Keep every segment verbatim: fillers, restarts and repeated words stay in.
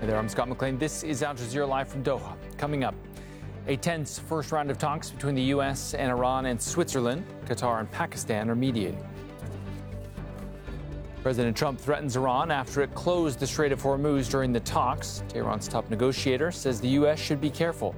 Hey there, I'm Scott McLean. This is Al Jazeera Live from Doha. Coming up, a tense first round of talks between the U S and Iran and Switzerland. Qatar and Pakistan are mediating. President Trump threatens Iran after it closed the Strait of Hormuz during the talks. Tehran's top negotiator says the U S should be careful.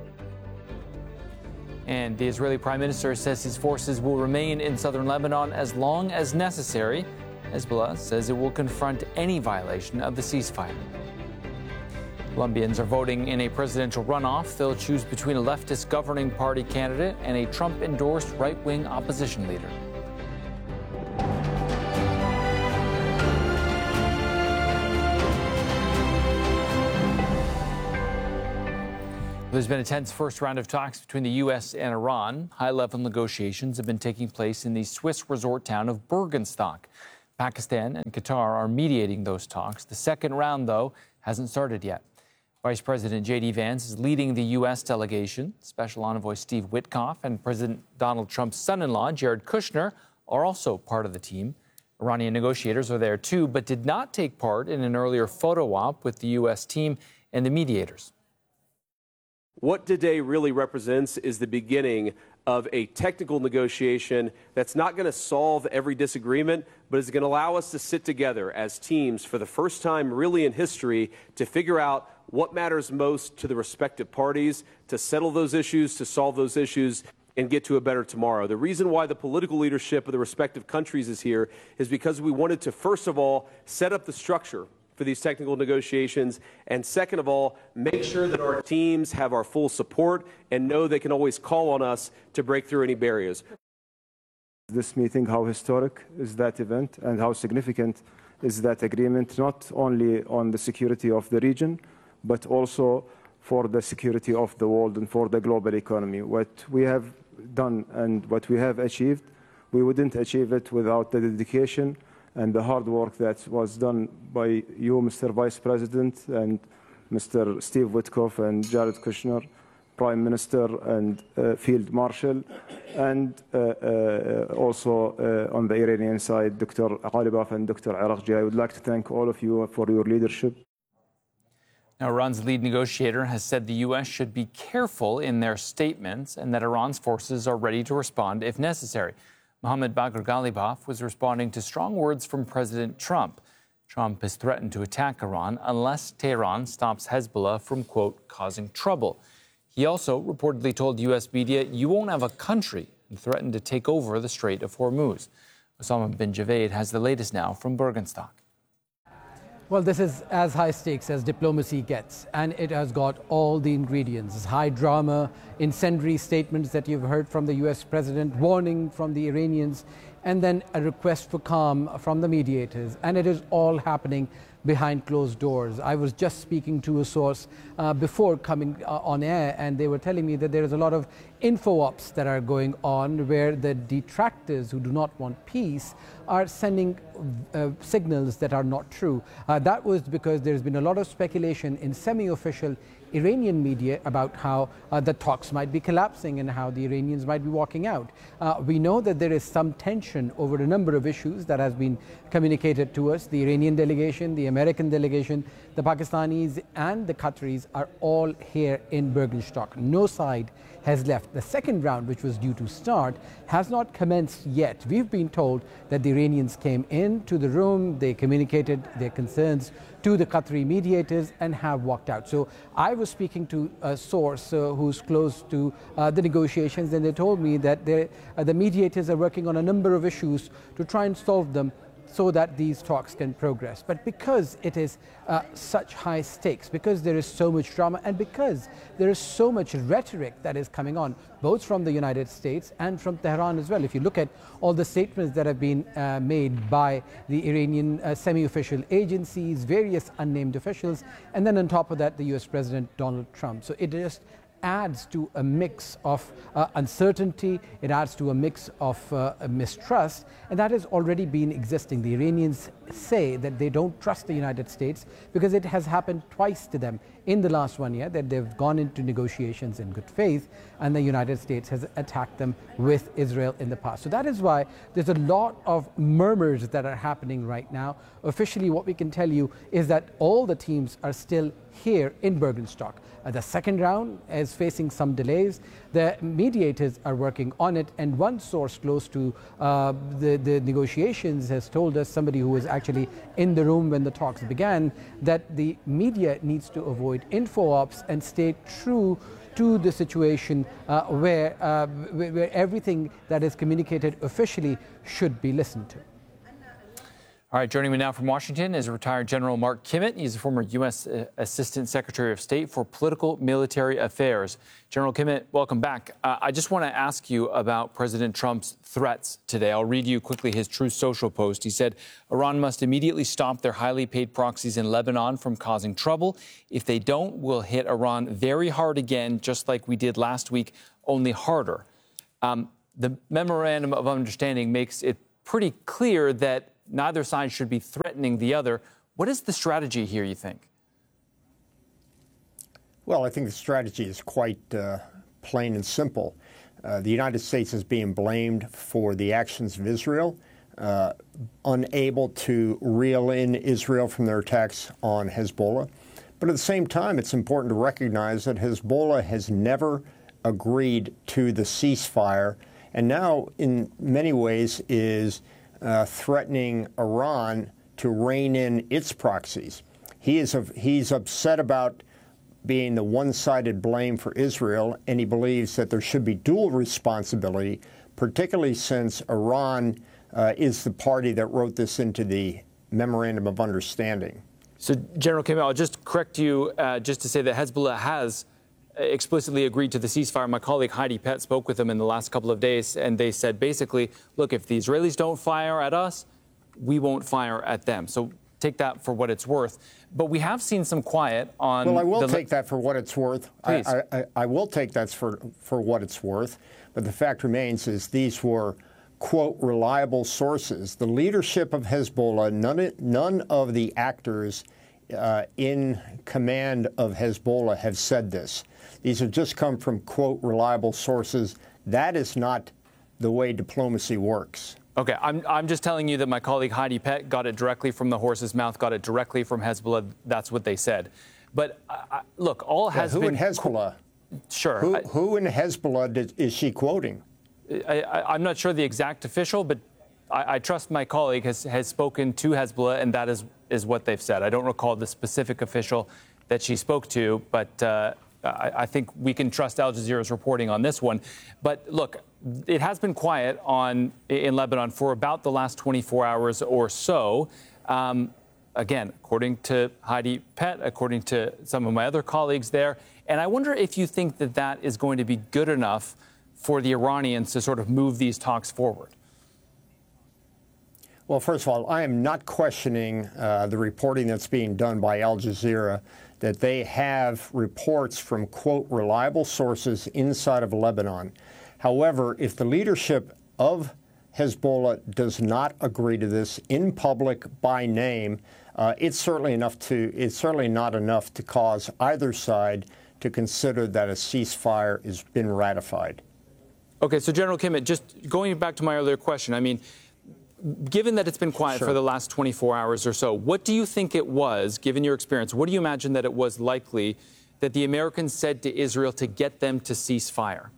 And the Israeli Prime Minister says his forces will remain in southern Lebanon as long as necessary. Hezbollah says it will confront any violation of the ceasefire. Colombians are voting in a presidential runoff. They'll choose between a leftist governing party candidate and a Trump-endorsed right-wing opposition leader. There's been a tense first round of talks between the U S and Iran. High-level negotiations have been taking place in the Swiss resort town of Bürgenstock. Pakistan and Qatar are mediating those talks. The second round, though, hasn't started yet. Vice President J D Vance is leading the U S delegation. Special Envoy Steve Witkoff and President Donald Trump's son-in-law, Jared Kushner, are also part of the team. Iranian negotiators are there, too, but did not take part in an earlier photo op with the U S team and the mediators. What today really represents is the beginning of a technical negotiation that's not going to solve every disagreement, but is going to allow us to sit together as teams for the first time really in history to figure out what matters most to the respective parties, to settle those issues, to solve those issues, and get to a better tomorrow. The reason why the political leadership of the respective countries is here is because we wanted to, first of all, set up the structure for these technical negotiations, and second of all, make sure that our teams have our full support and know they can always call on us to break through any barriers. This meeting, how historic is that event and how significant is that agreement, not only on the security of the region, but also for the security of the world and for the global economy. What we have done and what we have achieved, we wouldn't achieve it without the dedication and the hard work that was done by you, Mister Vice President, and Mister Steve Witkoff and Jared Kushner, Prime Minister and uh, Field Marshal, and uh, uh, also uh, on the Iranian side, Doctor Ghalibaf and Doctor Araqji. I would like to thank all of you for your leadership. Now, Iran's lead negotiator has said the U S should be careful in their statements and that Iran's forces are ready to respond if necessary. Mohammad Bagher Ghalibaf was responding to strong words from President Trump. Trump has threatened to attack Iran unless Tehran stops Hezbollah from, quote, causing trouble. He also reportedly told U S media, you won't have a country, and threatened to take over the Strait of Hormuz. Osama bin Javaid has the latest now from Bürgenstock. Well, this is as high stakes as diplomacy gets, and it has got all the ingredients. High drama, incendiary statements that you've heard from the U S president, warning from the Iranians, and then a request for calm from the mediators. And it is all happening behind closed doors. I was just speaking to a source uh, before coming uh, on air, and they were telling me that there is a lot of info ops that are going on where the detractors who do not want peace are sending uh, signals that are not true. Uh, that was because there's been a lot of speculation in semi-official Iranian media about how uh, the talks might be collapsing and how the Iranians might be walking out. Uh, we know that there is some tension over a number of issues that has been communicated to us. The Iranian delegation, the American delegation, the Pakistanis and the Qataris are all here in Bürgenstock. No side has left. The second round, which was due to start, has not commenced yet. We've been told that the Iranians came into the room, they communicated their concerns to the Qatari mediators and have walked out. So I was speaking to a source uh, who's close to uh, the negotiations, and they told me that uh, the mediators are working on a number of issues to try and solve them so that these talks can progress. But because it is uh, such high stakes, because there is so much drama, and because there is so much rhetoric that is coming on, both from the United States and from Tehran as well. If you look at all the statements that have been uh, made by the Iranian uh, semi-official agencies, various unnamed officials, and then on top of that, the U S President Donald Trump. So it just adds to a mix of uh, uncertainty, it adds to a mix of uh, mistrust, and that has already been existing. The Iranians say that they don't trust the United States because it has happened twice to them in the last one year that they've gone into negotiations in good faith and the United States has attacked them with Israel in the past. So that is why there's a lot of murmurs that are happening right now. Officially, what we can tell you is that all the teams are still here in Bergenstock. Uh, the second round is facing some delays. The mediators are working on it, and one source close to uh, the, the negotiations has told us, somebody who was actually in the room when the talks began, that the media needs to avoid info ops and stay true to the situation uh, where, uh, where everything that is communicated officially should be listened to. All right, joining me now from Washington is retired General Mark Kimmitt. He's a former U S Assistant Secretary of State for Political Military Affairs. General Kimmitt, welcome back. Uh, I just want to ask you about President Trump's threats today. I'll read you quickly his Truth Social post. He said, Iran must immediately stop their highly paid proxies in Lebanon from causing trouble. If they don't, we'll hit Iran very hard again, just like we did last week, only harder. Um, the Memorandum of Understanding makes it pretty clear that neither side should be threatening the other. What is the strategy here, you think? Well, I think the strategy is quite uh, plain and simple. Uh, the United States is being blamed for the actions of Israel, uh, unable to reel in Israel from their attacks on Hezbollah. But at the same time, it's important to recognize that Hezbollah has never agreed to the ceasefire, and now in many ways is Uh, threatening Iran to rein in its proxies. He is of, he's upset about being the one-sided blame for Israel, and he believes that there should be dual responsibility, particularly since Iran uh, is the party that wrote this into the Memorandum of Understanding. So, General Kimmitt, I'll just correct you uh, just to say that Hezbollah has explicitly agreed to the ceasefire. My colleague Heidi Pett spoke with them in the last couple of days, and they said basically, look, if the Israelis don't fire at us, we won't fire at them. So take that for what it's worth. But we have seen some quiet on... Well, I will the take that for what it's worth. I, I, I will take that for, for what it's worth. But the fact remains is these were, quote, reliable sources. The leadership of Hezbollah, none, none of the actors uh, in command of Hezbollah have said this. These have just come from, quote, reliable sources. That is not the way diplomacy works. Okay, I'm, I'm just telling you that my colleague Heidi Pett got it directly from the horse's mouth, got it directly from Hezbollah. That's what they said. But uh, look, all yeah, has who been... in Hezbollah? Sure. Who, I, who in Hezbollah did, is she quoting? I, I, I'm not sure the exact official, but I, I trust my colleague has, has spoken to Hezbollah, and that is, is what they've said. I don't recall the specific official that she spoke to, but... Uh, I think we can trust Al Jazeera's reporting on this one. But look, it has been quiet on in Lebanon for about the last twenty-four hours or so. Um, again, according to Heidi Pett, according to some of my other colleagues there. And I wonder if you think that that is going to be good enough for the Iranians to sort of move these talks forward. Well, first of all, I am not questioning uh, the reporting that's being done by Al Jazeera, that they have reports from, quote, reliable sources inside of Lebanon. However, if the leadership of Hezbollah does not agree to this in public by name, uh, it's certainly enough to, it's certainly not enough to cause either side to consider that a ceasefire has been ratified. Okay, so General Kimmitt, just going back to my earlier question, I mean, given that it's been quiet Sure. for the last twenty-four hours or so, what do you think it was, given your experience, what do you imagine that it was likely that the Americans said to Israel to get them to cease fire?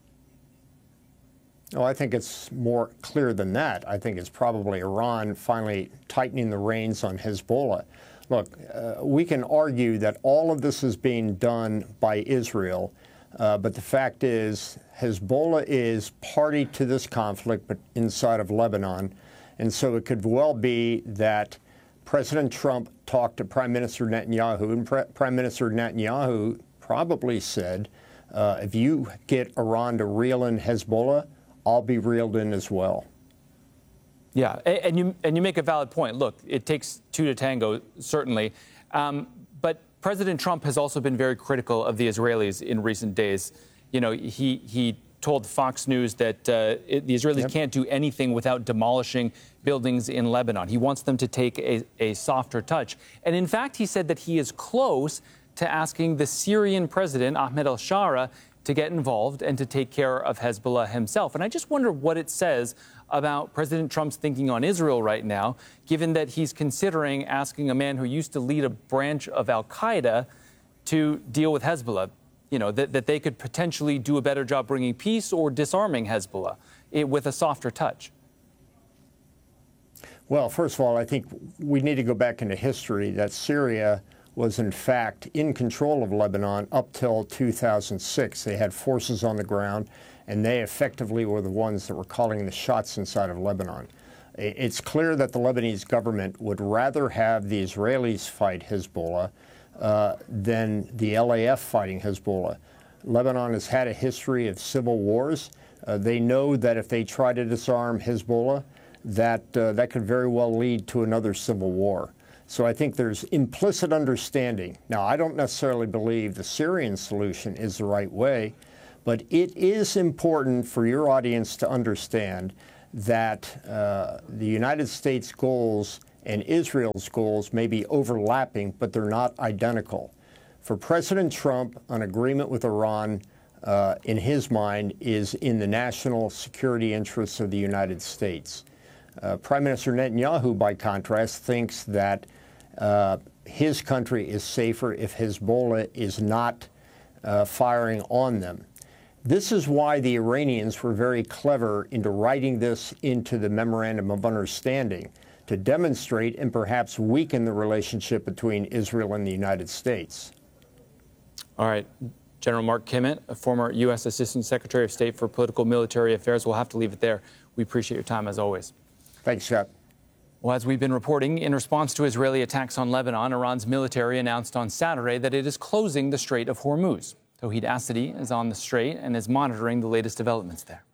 Oh, I think it's more clear than that. I think it's probably Iran finally tightening the reins on Hezbollah. Look, uh, we can argue that all of this is being done by Israel, uh, but the fact is Hezbollah is party to this conflict, but inside of Lebanon. And so it could well be that President Trump talked to Prime Minister Netanyahu, and Pre- Prime Minister Netanyahu probably said, uh, if you get Iran to reel in Hezbollah, I'll be reeled in as well. Yeah, and you and you make a valid point. Look, it takes two to tango, certainly. Um, but President Trump has also been very critical of the Israelis in recent days. You know, he he told Fox News that uh, it, the Israelis Yep. can't do anything without demolishing buildings in Lebanon. He wants them to take a, a softer touch. And in fact, he said that he is close to asking the Syrian president, Ahmed al-Shara, to get involved and to take care of Hezbollah himself. And I just wonder what it says about President Trump's thinking on Israel right now, given that he's considering asking a man who used to lead a branch of al-Qaeda to deal with Hezbollah, you know, that, that they could potentially do a better job bringing peace or disarming Hezbollah it, with a softer touch. Well, first of all, I think we need to go back into history that Syria was in fact in control of Lebanon up till two thousand six. They had forces on the ground, and they effectively were the ones that were calling the shots inside of Lebanon. It's clear that the Lebanese government would rather have the Israelis fight Hezbollah uh, than the L A F fighting Hezbollah. Lebanon has had a history of civil wars. Uh, they know that if they try to disarm Hezbollah, that uh, that could very well lead to another civil war. So I think there's implicit understanding. Now, I don't necessarily believe the Syrian solution is the right way, but it is important for your audience to understand that uh, the United States goals and Israel's goals may be overlapping, but they're not identical. For President Trump, an agreement with Iran, uh, in his mind, is in the national security interests of the United States. Uh, Prime Minister Netanyahu, by contrast, thinks that uh, his country is safer if Hezbollah is not uh, firing on them. This is why the Iranians were very clever into writing this into the Memorandum of Understanding to demonstrate and perhaps weaken the relationship between Israel and the United States. All right. General Mark Kimmett, a former U S Assistant Secretary of State for Political Military Affairs. We'll have to leave it there. We appreciate your time, as always. Thanks, Scott. Well, as we've been reporting, in response to Israeli attacks on Lebanon, Iran's military announced on Saturday that it is closing the Strait of Hormuz. Tawhid Asadi is on the strait and is monitoring the latest developments there.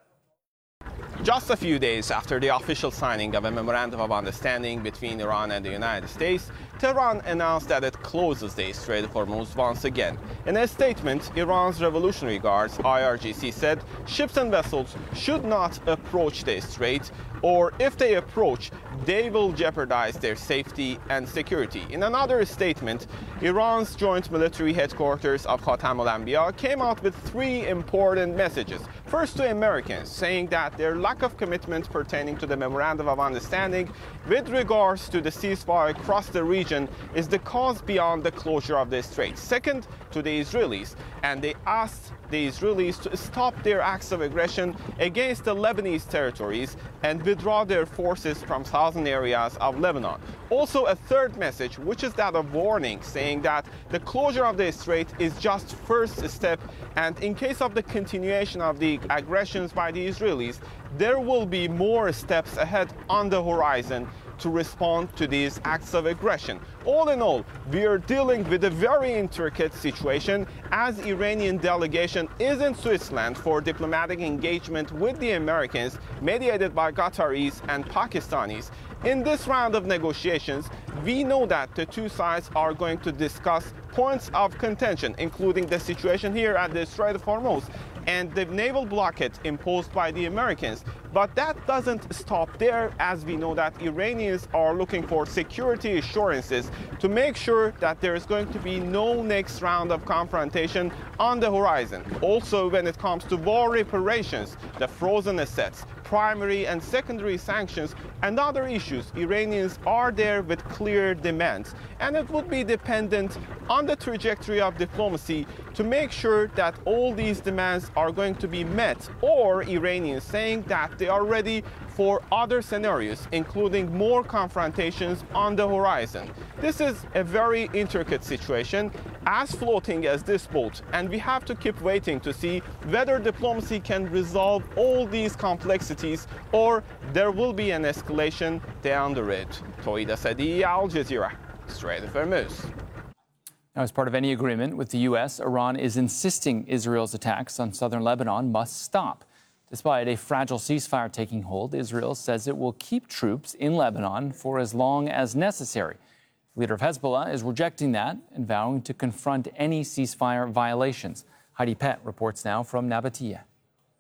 Just a few days after the official signing of a memorandum of understanding between Iran and the United States, Tehran announced that it closes the Strait of Hormuz once again. In a statement, Iran's Revolutionary Guards, I R G C, said ships and vessels should not approach the strait, or if they approach, they will jeopardize their safety and security. In another statement, Iran's joint military headquarters of Khatam al-Anbiya came out with three important messages. First, to Americans, saying that their lack of commitment pertaining to the Memorandum of Understanding with regards to the ceasefire across the region is the cause beyond the closure of the strait. Second, to the Israelis, and they asked the Israelis to stop their acts of aggression against the Lebanese territories and withdraw their forces from southern areas of Lebanon. Also, a third message, which is that of warning, saying that the closure of the strait is just first step, and in case of the continuation of the aggressions by the Israelis, there will be more steps ahead on the horizon to respond to these acts of aggression. All in all, we are dealing with a very intricate situation as Iranian delegation is in Switzerland for diplomatic engagement with the Americans, mediated by Qataris and Pakistanis. In this round of negotiations, we know that the two sides are going to discuss points of contention, including the situation here at the Strait of Hormuz and the naval blockade imposed by the Americans. But that doesn't stop there, as we know that Iranians are looking for security assurances to make sure that there is going to be no next round of confrontation on the horizon. Also, when it comes to war reparations, the frozen assets, primary and secondary sanctions, and other issues, Iranians are there with clear demands. And it would be dependent on the trajectory of diplomacy to make sure that all these demands are going to be met, or Iranians saying that they are ready for other scenarios, including more confrontations on the horizon. This is a very intricate situation, as floating as this boat, and we have to keep waiting to see whether diplomacy can resolve all these complexities or there will be an escalation down the road. Tawhid Asadi, Al Jazeera, Strait of Hormuz. Now, as part of any agreement with the U S, Iran is insisting Israel's attacks on southern Lebanon must stop. Despite a fragile ceasefire taking hold, Israel says it will keep troops in Lebanon for as long as necessary. The leader of Hezbollah is rejecting that and vowing to confront any ceasefire violations. Heidi Pett reports now from Nabatea.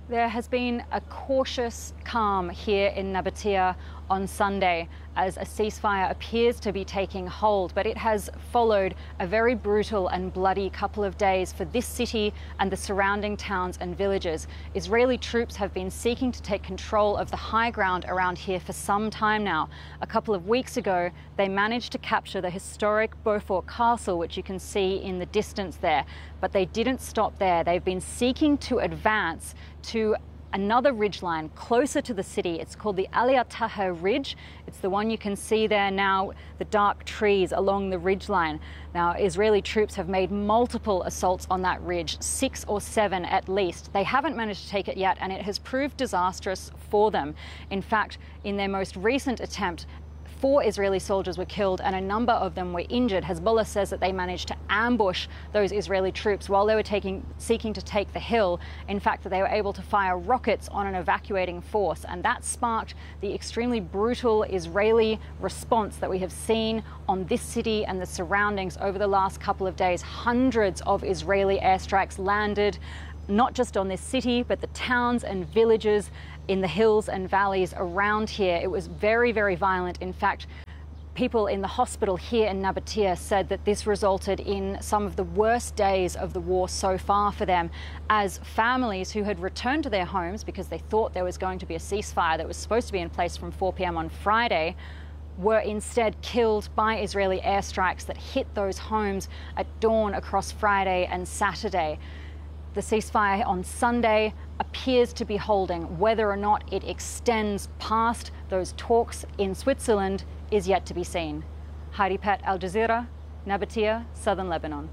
There has been a cautious calm here in Nabatea on Sunday as a ceasefire appears to be taking hold, but it has followed a very brutal and bloody couple of days for this city and the surrounding towns and villages. Israeli troops have been seeking to take control of the high ground around here for some time now. A couple of weeks ago, they managed to capture the historic Beaufort Castle, which you can see in the distance there, but they didn't stop there. They've been seeking to advance to another ridgeline closer to the city. It's called the Aliyah Taher Ridge. It's the one you can see there now, the dark trees along the ridgeline. Now, Israeli troops have made multiple assaults on that ridge, six or seven at least. They haven't managed to take it yet, and it has proved disastrous for them. In fact, in their most recent attempt, Four Israeli soldiers were killed and a number of them were injured. Hezbollah says that they managed to ambush those Israeli troops while they were taking, seeking to take the hill. In fact, that they were able to fire rockets on an evacuating force, and that sparked the extremely brutal Israeli response that we have seen on this city and the surroundings over the last couple of days. Hundreds of Israeli airstrikes landed, not just on this city, but the towns and villages in the hills and valleys around here. It was very, very violent. In fact, people in the hospital here in Nabatea said that this resulted in some of the worst days of the war so far for them, as families who had returned to their homes because they thought there was going to be a ceasefire that was supposed to be in place from four p m on Friday were instead killed by Israeli airstrikes that hit those homes at dawn across Friday and Saturday. The ceasefire on Sunday appears to be holding. Whether or not it extends past those talks in Switzerland is yet to be seen. Heidi Pett, Al Jazeera, Nabatea, southern Lebanon.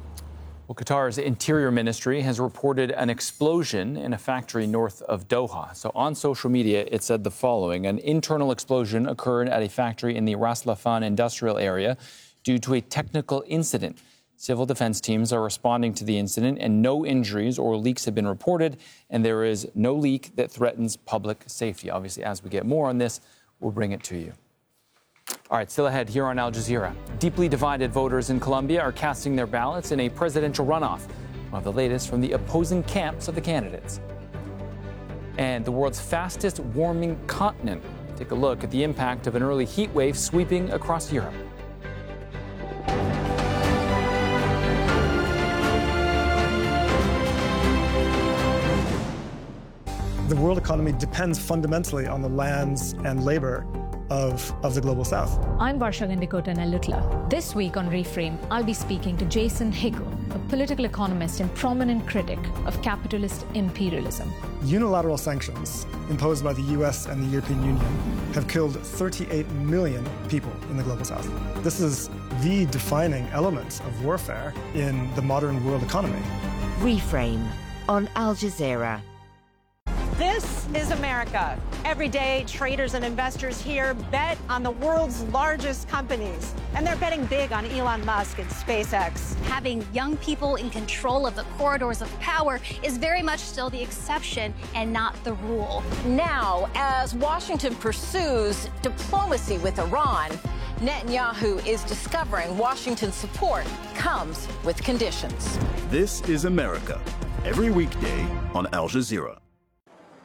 Well, Qatar's Interior Ministry has reported an explosion in a factory north of Doha. So on social media, it said the following: an internal explosion occurred at a factory in the Ras Laffan industrial area due to a technical incident. Civil defense teams are responding to the incident, and no injuries or leaks have been reported, and there is no leak that threatens public safety. Obviously, as we get more on this, we'll bring it to you. All right, still ahead here on Al Jazeera. Deeply divided voters in Colombia are casting their ballots in a presidential runoff. One of the latest from the opposing camps of the candidates. And the world's fastest warming continent. Take a look at the impact of an early heat wave sweeping across Europe. The world economy depends fundamentally on the lands and labor of, of the global south. I'm Varsha Gandikota Nellutla. This week on Reframe, I'll be speaking to Jason Hickel, a political economist and prominent critic of capitalist imperialism. Unilateral sanctions imposed by the U S and the European Union have killed thirty-eight million people in the global south. This is the defining element of warfare in the modern world economy. Reframe on Al Jazeera. This is America. Every day, traders and investors here bet on the world's largest companies. And they're betting big on Elon Musk and SpaceX. Having young people in control of the corridors of power is very much still the exception and not the rule. Now, as Washington pursues diplomacy with Iran, Netanyahu is discovering Washington's support comes with conditions. This is America. Every weekday on Al Jazeera.